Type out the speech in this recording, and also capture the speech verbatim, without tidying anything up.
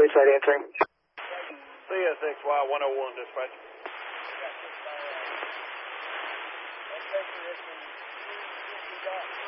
which side answering? C S X Y one oh one, dispatch. That's